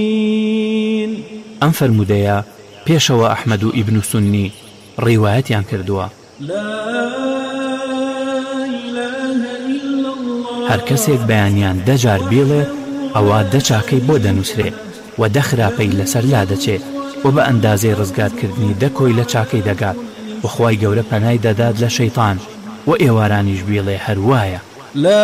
ئەم فەرمودەیە پێشەوە ئەحمەد و ئیبن سونی ڕیوایەتیان کردووە. هەر کەسێک بەیانیان دەجار بێڵێ ئەوە دەچاکەی بۆ دەنووسرێ و دەخراپەی لەسەر لا دەچێت و بە ئەندازەی ڕزگارکردنی دەکۆی لە چاکەی دەگات و خوای گەورە پەنای دەدات لە شەیطان و ئێوارانیش بێڵێ هەروایە.